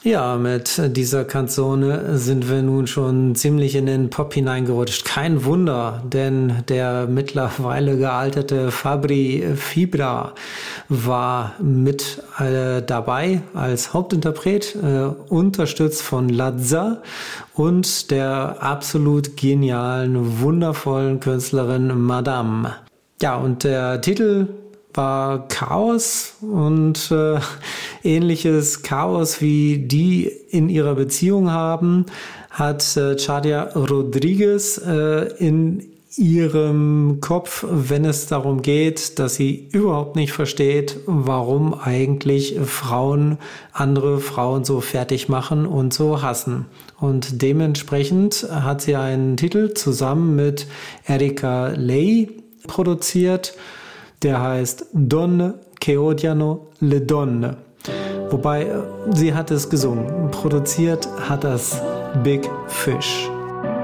Ja, mit dieser Canzone sind wir nun schon ziemlich in den Pop hineingerutscht. Kein Wunder, denn der mittlerweile gealterte Fabri Fibra war mit dabei als Hauptinterpret, unterstützt von Lazza und der absolut genialen, wundervollen Künstlerin Madame. Ja, und der Titel war Chaos und ähnliches Chaos wie die in ihrer Beziehung haben, hat Chadia Rodriguez in ihrem Kopf, wenn es darum geht, dass sie überhaupt nicht versteht, warum eigentlich Frauen andere Frauen so fertig machen und so hassen. Und dementsprechend hat sie einen Titel zusammen mit Erika Lei produziert, der heißt Donne che odiano le donne. Wobei sie hat es gesungen. Produziert hat das Big Fish.